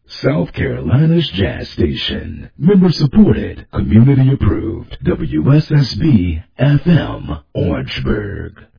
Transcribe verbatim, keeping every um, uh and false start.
South Carolina's Jazz Station. Member supported, community approved. W S S B F M, Orangeburg.